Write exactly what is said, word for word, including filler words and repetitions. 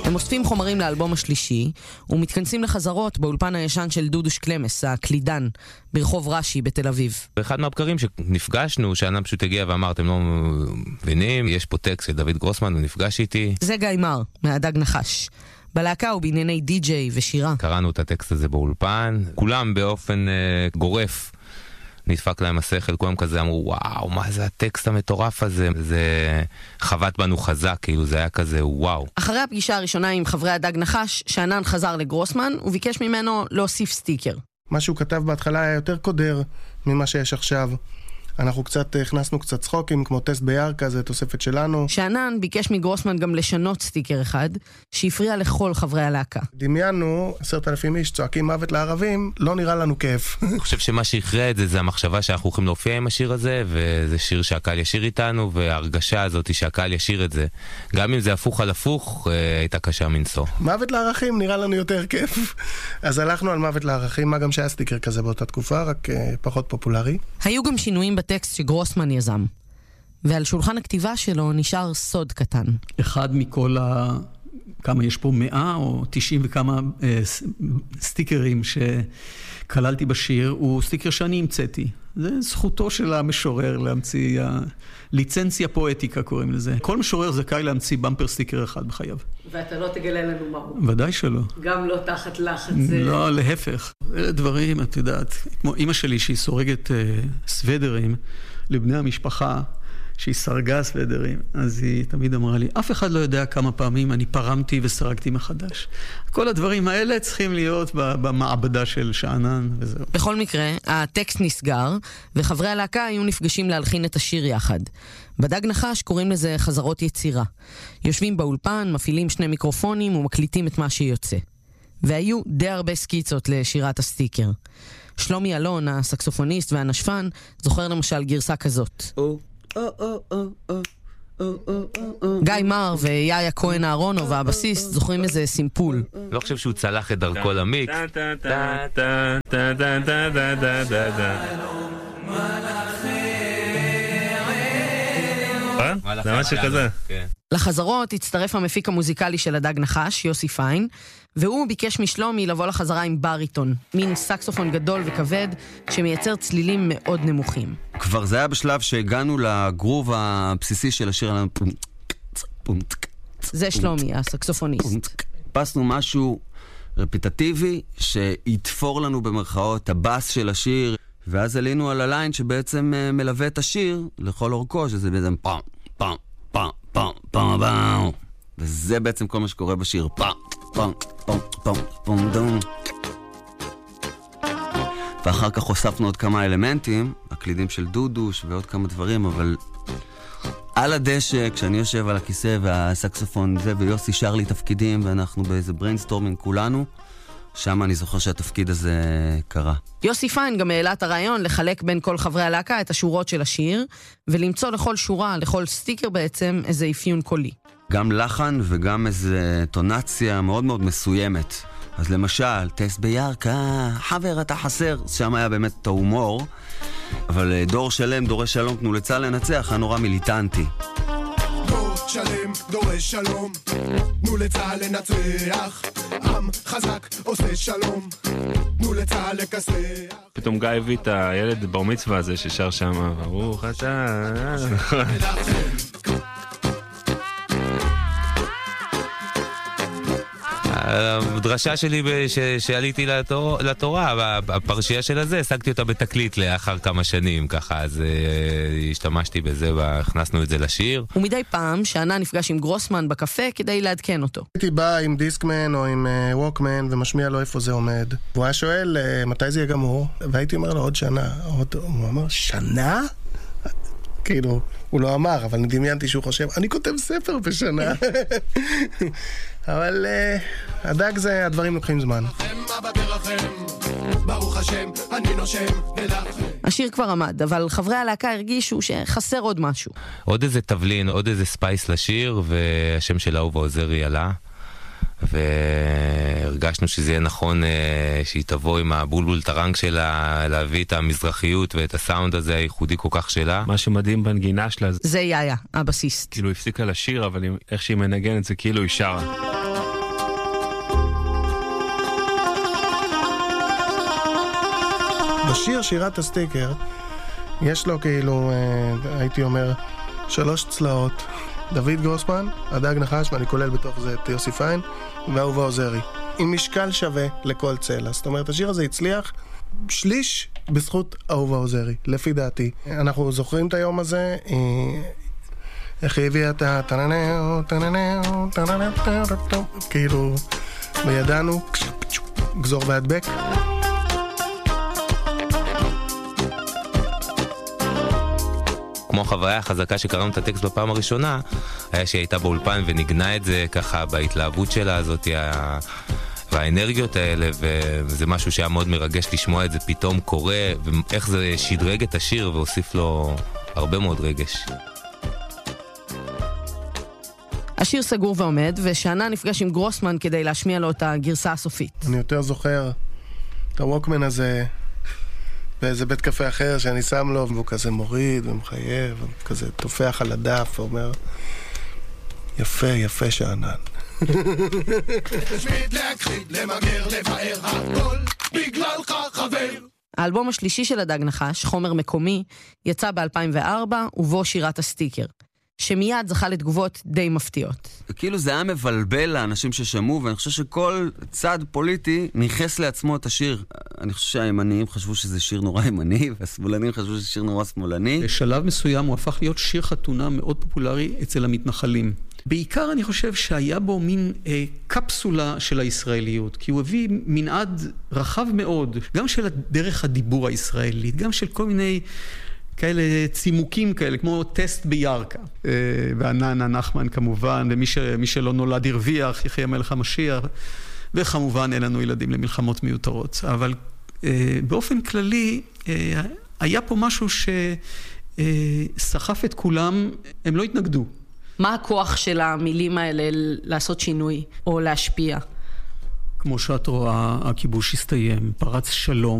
הם אוספים חומרים לאלבום השלישי, ומתכנסים לחזרות באולפן הישן של דודו שקלמס, הקלידן, ברחוב רש"י בתל אביב. באחד מהבקרים שנפגשנו, שאנן פשוט הגיע ואמר, אתם לא מבינים, יש פה טקסט של דוד גרוסמן, הוא נפגש איתי. זה גיא מר, מהדג נחש. בלהקה הוא בענייני די-ג'יי ושירה. קראנו את הטקסט הזה באולפן, כולם באופן uh, גורף נדפק להם השכל, כולם כזה אמרו, וואו, מה זה הטקסט המטורף הזה? זה חוות בנו חזק, כאילו זה היה כזה, וואו. אחרי הפגישה הראשונה עם חברי הדג נחש, שאנן חזר לגרוסמן, וביקש ממנו להוסיף סטיקר. מה שהוא כתב בהתחלה היה יותר קודר ממה שיש עכשיו. אנחנו קצת, הכנסנו קצת צחוקים, כמו טסט בירקה, זה תוספת שלנו. שאנן ביקש מגרוסמן גם לשנות סטיקר אחד, שהפריע לכל חברי הלהקה. דמיינו, עשרת אלפים איש צועקים מוות לערבים, לא נראה לנו כיף. אני חושב שמה שהכריע את זה, זה המחשבה שאנחנו הולכים להופיע עם השיר הזה, וזה שיר שהקהל ישיר איתנו, וההרגשה הזאת שהקהל ישיר את זה. גם אם זה הפוך על הפוך, הייתה קשה מנסוע. מוות לערכים נראה לנו יותר כיף. אז הלכנו על מוות לערכים, מה גם שהיה סטיקר כזה באותה תקופה, רק פחות פופולרי. היו גם שינויים בטקסט שגרוסמן יזם, ועל שולחן הכתיבה שלו נשאר סוד קטן. אחד מכל ה... כמה יש פה מאה או תשעים וכמה אה, סטיקרים שכללתי בשיר, הוא סטיקר שאני המצאתי. זה זכותו של המשורר להמציא, ליצנציה פואטיקה קוראים לזה. כל משורר זכאי להמציא במפר סטיקר אחד בחייו. ואתה לא תגלה לנו מה הוא. ודאי שלא. גם לא תחת לחץ. לא, להפך. אלה דברים, את יודעת, כמו אמא שלי שהיא סורגת אה, סוודרים לבני המשפחה, שהיא סרגה סוודרים, אז היא תמיד אמרה לי, אף אחד לא יודע כמה פעמים אני פרמתי וסרגתי מחדש. כל הדברים האלה צריכים להיות במעבדה של שאנן וזהו. בכל מקרה, הטקסט נסגר, וחברי הלהקה היו נפגשים להלחין את השיר יחד. בדג נחש קוראים לזה חזרות יצירה. יושבים באולפן, מפעילים שני מיקרופונים ומקליטים את מה שיוצא. והיו די הרבה סקיצות לשירת הסטיקר. שלומי אלון, הסקסופוניסט והנשפן, זוכר למשל גרסה כזאת. גיא מר ויאיה כהן אהרונו והבסיסט זוכרים איזה סימפול. לא חושב שהוא צלח את דרכו למיקס. זה משהו כזה. לחזרות הצטרף המפיק המוזיקלי של הדג נחש, יוסי פיין, והוא ביקש משלומי לבוא לחזרה עם בריטון, מין סקסופון גדול וכבד שמייצר צלילים מאוד נמוכים. כבר זה היה בשלב שהגענו לגרוב הבסיסי של השיר עלינו. זה שלומי, הסקסופוניסט. פסנו משהו רפיטטיבי שיתפור לנו במרכאות הבאס של השיר, ואז עלינו על הליין שבעצם מלווה את השיר לכל אורכו, שזה בעצם פעם, פעם, פעם, פעם, פעם, פעם. וזה בעצם כל מה שקורה בשיר. פעם, פעם, פעם, פעם, פעם, פעם. ואחר כך הוספנו עוד כמה אלמנטים, הקלידים של דודוש ועוד כמה דברים, אבל על הדשא, כשאני יושב על הכיסא והסקסופון זה, ויוסי שר לי תפקידים, ואנחנו באיזה בריינסטורמינג כולנו, שם אני זוכר שהתפקיד הזה קרה. יוסי פיין גם העלה את הרעיון לחלק בין כל חברי הלהקה את השורות של השיר, ולמצוא לכל שורה, לכל סטיקר בעצם, איזה אפיון קולי. גם לחן וגם איזה טונציה מאוד מאוד מסוימת. אז למשל, טסט בירקה, חבר אתה חסר, שם היה באמת את ההומור, אבל דור שלם, דורש שלום, תנו לצהל לנצח, היה נורא מיליטנטי. דור שלם, דורש שלום, תנו לצהל לנצח, עם חזק עושה שלום, תנו לצהל לכסח. פתאום גיא הביא את הילד בר מצווה הזה ששר שם, ברוך אתה... הדרשה שלי שעליתי לתורה, הפרשייה של הזה, השגתי אותה בתקליט לאחר כמה שנים, ככה, אז השתמשתי בזה והכנסנו את זה לשיר. ומדי פעם שאנן נפגש עם גרוסמן בקפה כדי לעדכן אותו. הייתי בא עם דיסקמן או עם ווקמן ומשמיע לו איפה זה עומד. והוא היה שואל מתי זה יהיה גמור, והייתי אומר לו עוד שנה. הוא אמר, שנה? כאילו, הוא לא אמר, אבל אני דמיינתי שהוא חושב, אני כותב ספר בשנה. אבל uh, הדג זה, הדברים לוקחים זמן. השיר כבר עמד, אבל חברי הלהקה הרגישו שחסר עוד משהו. עוד איזה תבלין, עוד איזה ספייס לשיר, והשם של אהובה עוזרי עלה. והרגשנו שזה יהיה נכון שהיא תבוא עם הבולבול טרנק שלה, להביא את המזרחיות ואת הסאונד הזה הייחודי כל כך שלה. מה שמדהים בנגינה שלה זה יאיה, הבסיסט. כאילו הפסיקה לשיר, אבל איך שהיא מנגנת זה כאילו היא שרה. השיר, שירת הסטיקר, יש לו כאילו, הייתי אומר, שלוש צלעות. דוד גרוסמן, הדג נחש, ואני כולל בתוך זה את יוסי פיין, ואהובה עוזרי. עם משקל שווה לכל צלע. זאת אומרת, השיר הזה הצליח שליש בזכות אהובה עוזרי, לפי דעתי. אנחנו זוכרים את היום הזה, איך היא הביאה את הטננאו, טננאו, טננאו, כאילו, וידענו, גזור והדבק. כמו החוויה החזקה שקראנו את הטקסט בפעם הראשונה, היה שהיא הייתה באולפן ונגנה את זה ככה בהתלהבות שלה הזאת, והאנרגיות האלה, וזה משהו שהיה מאוד מרגש לשמוע את זה פתאום קורה, ואיך זה שדרג את השיר והוסיף לו הרבה מאוד רגש. השיר סגור ועומד, ושענה נפגש עם גרוסמן כדי להשמיע לו את הגרסה הסופית. אני יותר זוכר את הווקמן הזה באיזה בית קפה אחר שאני שם לו, והוא כזה מוריד ומחייב, וכזה תופח על הדף ואומר, יפה, יפה שענן. תשמיד, להכחיד, למגר, לבאר, הכל בגללך חבר. האלבום השלישי של הדג נחש, חומר מקומי, יצא ב-אלפיים וארבע, ובו שירת הסטיקר, שמיד זכה לתגובות די מפתיעות. כאילו זה היה מבלבל לאנשים ששמעו, ואני חושב שכל צד פוליטי ניחס לעצמו את השיר. אני חושב שהימניים חשבו שזה שיר נורא ימני, והשמאלנים חשבו שזה שיר נורא שמאלני. בשלב מסוים הוא הפך להיות שיר חתונה מאוד פופולרי אצל המתנחלים. בעיקר אני חושב שהיה בו מין אה, קפסולה של הישראליות, כי הוא הביא מנעד רחב מאוד, גם של דרך הדיבור הישראלית, גם של כל מיני כאלה צימוקים כאלה, כמו טסט בירקה. אה, ועננה נחמן כמובן, ומי ש, מי שלא נולד הרוויח, יחי המלך המשיח, וכמובן אין לנו ילדים למלחמות מיותרות. אבל אה, באופן כללי, אה, היה פה משהו שסחף את כולם, הם לא התנגדו. מה הכוח של המילים האלה לעשות שינוי או להשפיע? כמו שאת רואה, הכיבוש הסתיים, פרץ שלום.